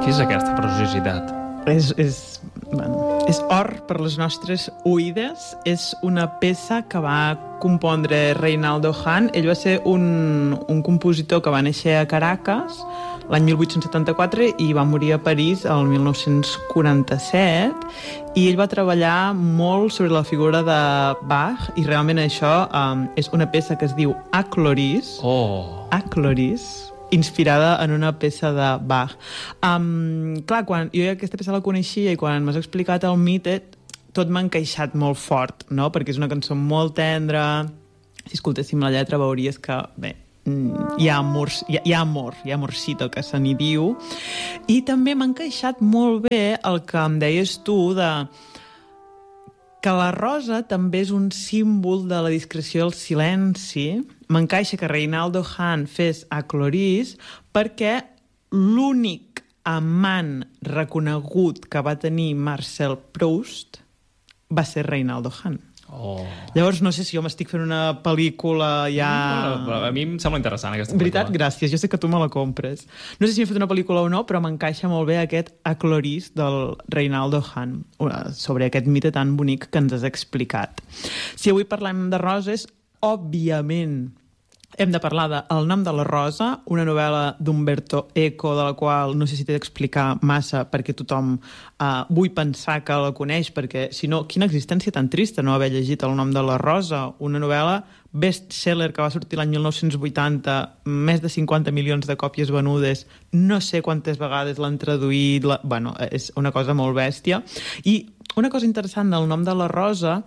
Què és aquesta preciositat? És or per les nostres oïdes. És una peça que va compondre Reynaldo Hahn. Ell va ser un compositor que va néixer a Caracas l'any 1874 i va morir a París el 1947, i ell va treballar molt sobre la figura de Bach, i realment això és una peça que es diu Acloris. Acloris, inspirada en una peça de Bach. Clar, quan jo aquesta peça la coneixia i quan m'has explicat el mite, tot m'ha encaixat molt fort, no? Perquè és una cançó molt tendra. Si escoltéssim la lletra veuries que, bé, hi ha amorcito, que se n'hi diu. I també m'ha encaixat molt bé el que em deies tu de que la rosa també és un símbol de la discreció i el silenci. M'encaixa que Reynaldo Hahn fes Acloris perquè l'únic amant reconegut que va tenir Marcel Proust va ser Reynaldo Hahn. Llavors, no sé si jo m'estic fent una pel·lícula ja... A mi em sembla interessant aquesta pel·lícula. Veritat? Gràcies, jo sé que tu me la compres. No sé si m'he fet una pel·lícula o no, però m'encaixa molt bé aquest Acloris del Reynaldo Hahn sobre aquest mite tan bonic que ens has explicat. Si avui parlem de roses, òbviament hem de parlar de El nom de la rosa, una novel·la d'Umberto Eco, de la qual no sé si t'he d'explicar massa perquè tothom vull pensar que la coneix, perquè si no, quina existència tan trista no haver llegit El nom de la rosa, una novel·la best-seller que va sortir l'any 1980, més de 50 milions de còpies venudes, no sé quantes vegades l'han traduït, bueno, és una cosa molt bèstia. I una cosa interessant del nom de la rosa,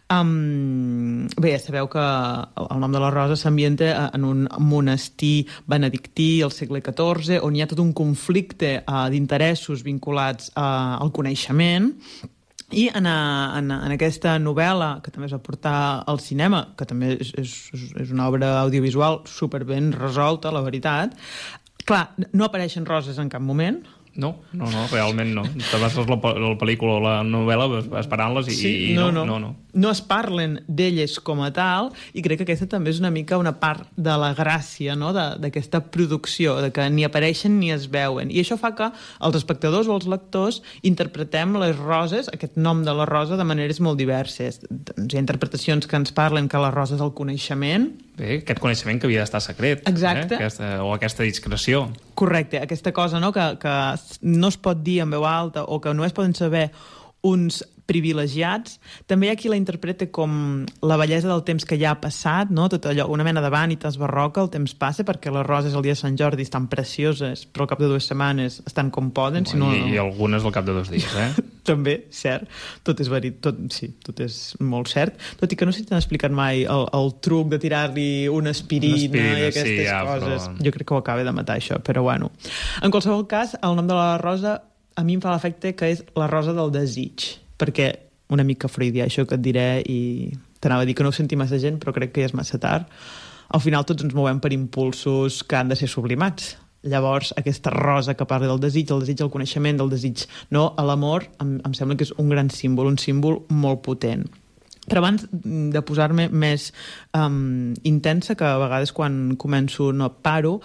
bé, ja sabeu que el nom de la rosa s'ambienta en un monestir benedictí al segle XIV, on hi ha tot un conflicte d'interessos vinculats al coneixement. I en aquesta novel·la, que també es va portar al cinema, que també és una obra audiovisual superben resolta, la veritat, clar, no apareixen roses en cap moment. No, realment no. Te vas a la pel·lícula o la novel·la esperant-les i no. No es parlen d'elles com a tal, i crec que aquesta també és una mica una part de la gràcia, no?, d'aquesta producció, de que ni apareixen ni es veuen. I això fa que els espectadors o els lectors interpretem les roses, aquest nom de la rosa, de maneres molt diverses. Hi ha interpretacions que ens parlen que la rosa és el coneixement. Bé, aquest coneixement que havia d'estar secret. Exacte. O aquesta discreció. Correcte, aquesta cosa, no?, que no es pot dir en veu alta o que només poden saber uns privilegiats. També hi ha qui la interpreta com la bellesa del temps que ja ha passat, no? Tot allò, una mena de vanitas barroca, el temps passa, perquè les roses el dia de Sant Jordi estan precioses, però al cap de 2 setmanes estan com poden. Si no... I algunes al cap de 2 dies, També, cert. Tot és veritat, tot és molt cert. Tot i que no sé si t'han explicat mai el truc de tirar-li una aspirina i aquestes coses. Però... Jo crec que ho acaba de matar, això, però bueno. En qualsevol cas, el nom de la rosa a mi em fa l'efecte que és la rosa del desig, perquè una mica freudià, això que et diré, i t'anava a dir que no ho senti massa gent, però crec que ja és massa tard. Al final tots ens movem per impulsos que han de ser sublimats. Llavors, aquesta rosa que parla del desig, el coneixement, del desig, no, a l'amor, em sembla que és un gran símbol, un símbol molt potent. Però abans de posar-me més intensa, que a vegades quan començo no paro,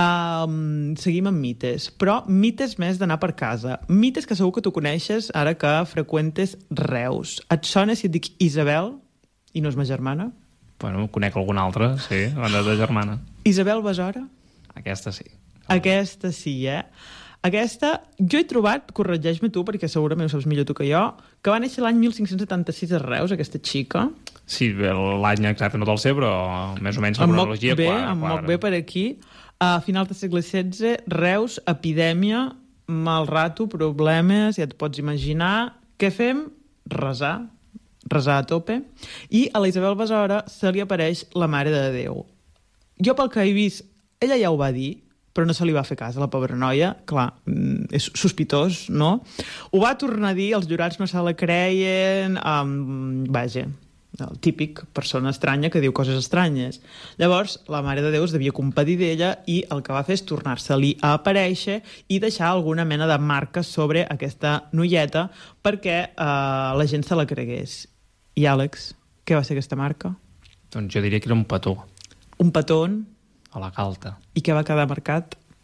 seguim amb mites. Però mites més d'anar per casa. Mites que segur que tu coneixes ara que freqüentes Reus. Et sona si et dic Isabel i no és ma germana? Bueno, conec alguna altra, sí, banda de germana. Isabel Besora? Aquesta sí. Aquesta sí, Aquesta, jo he trobat, corregeix-me tu, perquè segurament ho saps millor tu que jo, que va néixer l'any 1576 a Reus, aquesta xica. Sí, l'any exacte no te'l sé, però més o menys la cronologia... Em moc bé per aquí. A finals del segle XVI, Reus, epidèmia, mal rato, problemes, ja et pots imaginar. Què fem? Resar a tope. I a la Isabel Besora se li apareix la Mare de Déu. Jo, pel que he vist, ella ja ho va dir, però no se li va fer cas a la pobra noia. Clar, és sospitós, no? Ho va tornar a dir, els jurats no se la creien, vaja, el típic persona estranya que diu coses estranyes. Llavors, la Mare de Déu es devia compadir d'ella i el que va fer és tornar-se-li a aparèixer i deixar alguna mena de marca sobre aquesta noieta perquè la gent se la cregués. I Àlex, què va ser aquesta marca? Doncs jo diria que era un petó. Un petó on? A la galta. I què va quedar marcat?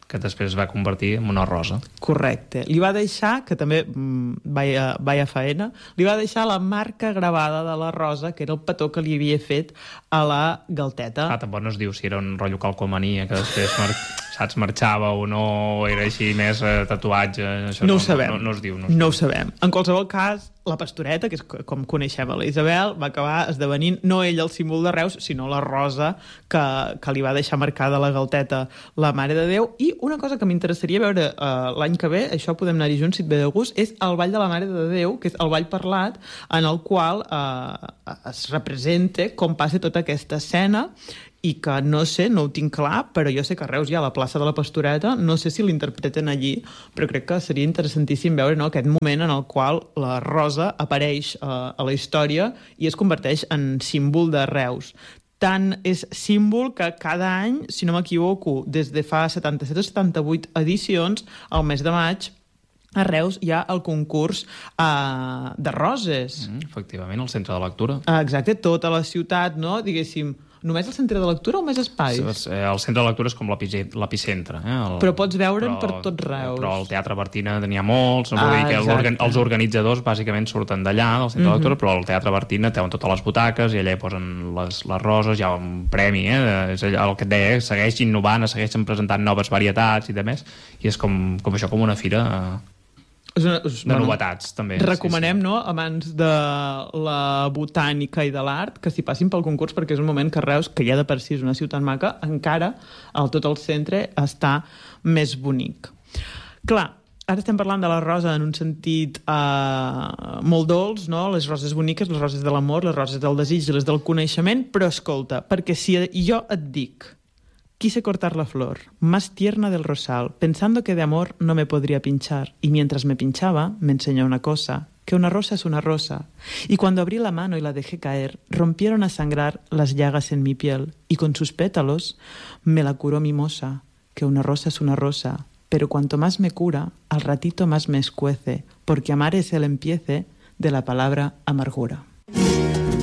que després es va convertir en una rosa. Correcte. Li va deixar, que també, vaya faena, li va deixar la marca gravada de la rosa, que era el petó que li havia fet a la galteta. Tampoc no es diu si era un rotllo calcomania, que després saps, marxava o no, era així més tatuatge. Això no ho sabem. No es diu. No ho sabem. En qualsevol cas, la pastoreta, que és com coneixem a la Isabel, va acabar esdevenint no ell el símbol de Reus, sinó la rosa que li va deixar marcada la galteta la Mare de Déu. I una cosa que m'interessaria veure l'any que ve, això podem anar-hi junts si et ve de gust, és el Ball de la Mare de Déu, que és el ball parlat, en el qual es representa com passa tota aquesta escena, i que no sé, no ho tinc clar, però jo sé que a Reus hi ha la plaça de la Pastoreta, no sé si l'interpreten allí, però crec que seria interessantíssim veure aquest moment en el qual la rosa apareix a la història i es converteix en símbol de Reus. Tant és símbol que cada any, si no m'equivoco, des de fa 77 o 78 edicions, al mes de maig, a Reus hi ha el concurs de roses. Efectivament, al centre de lectura. Exacte, tota la ciutat, no? Diguéssim, només al centre de lectura o més espais? El centre de lectura és com l'epicentre. Però pots veure'n per tot Reus. Però al Teatre Bertina n'hi ha molts. Els organitzadors bàsicament surten d'allà, del centre de lectura, però al Teatre Bertina teuen totes les butaques i allà hi posen les roses, hi ha un premi, és el que et deia, segueix innovant, segueixen presentant noves varietats i demés, i és com això, com una fira de novetats, també. Recomanem, no?, amants de la botànica i de l'art, que s'hi passin pel concurs, perquè és un moment que Reus, que ja de per si és una ciutat maca, encara tot el centre està més bonic. Clar, ara estem parlant de la rosa en un sentit molt dolç, no? Les roses boniques, les roses de l'amor, les roses del desig i les del coneixement, però escolta, perquè si jo et dic quise cortar la flor, más tierna del rosal, pensando que de amor no me podría pinchar, y mientras me pinchaba, me enseñó una cosa, que una rosa es una rosa. Y cuando abrí la mano y la dejé caer, rompieron a sangrar las llagas en mi piel, y con sus pétalos me la curó mimosa, que una rosa es una rosa, pero cuanto más me cura, al ratito más me escuece, porque amar es el empiece de la palabra amargura.